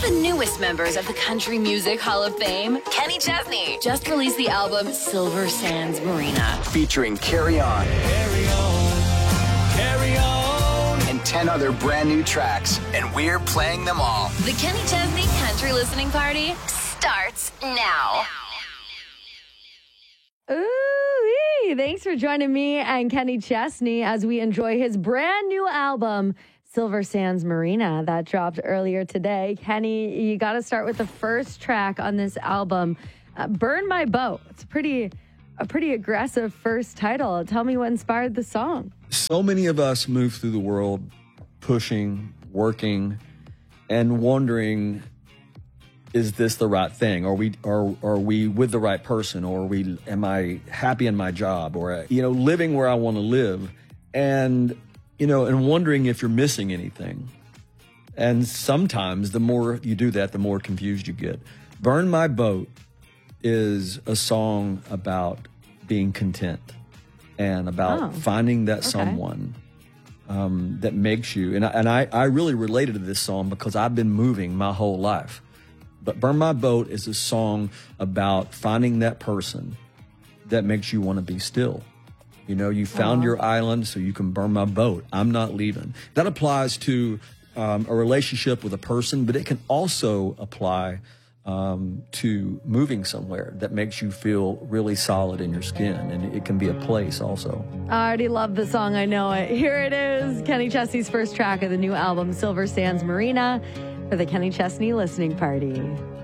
the newest members of the Country Music Hall of Fame, Kenny Chesney, just released the album Silver Sands Marina, featuring Carry On. Carry on, carry on. And 10 other brand new tracks, and we're playing them all. The Kenny Chesney Country Listening Party starts now. Ooh, thanks for joining me and Kenny Chesney as we enjoy his brand new album, Silver Sands Marina, that dropped earlier today. Kenny, you got to start with the first track on this album, Burn My Boat. It's a pretty aggressive first title. Tell me what inspired the song. So many of us move through the world pushing, working, and wondering, is this the right thing? Are we with the right person? Or am I happy in my job? Or, living where I want to live? And wondering if you're missing anything. And sometimes the more you do that, the more confused you get. Burn My Boat is a song about being content and about finding that someone that makes you. And I really related to this song because I've been moving my whole life. But Burn My Boat is a song about finding that person that makes you want to be still. You found your island, so you can burn my boat. I'm not leaving. That applies to a relationship with a person, but it can also apply to moving somewhere that makes you feel really solid in your skin. And it can be a place also. I already love the song. I know it. Here it is. Kenny Chesney's first track of the new album, Silver Sands Marina, for the Kenny Chesney Listening Party.